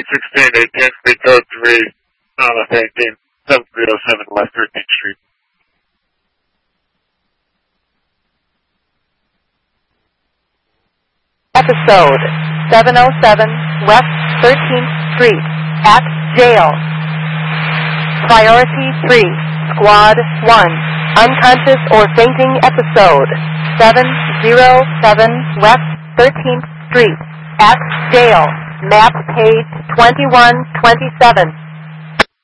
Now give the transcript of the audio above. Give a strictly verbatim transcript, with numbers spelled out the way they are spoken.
sixteen eighteen, speed code three, Monmouth eighteen, seven three oh seven West thirteenth Street. Episode seven oh seven West thirteenth Street at jail. Priority three, Squad one, unconscious or fainting episode seven oh seven West thirteenth Street at jail. Map page twenty-one twenty-seven.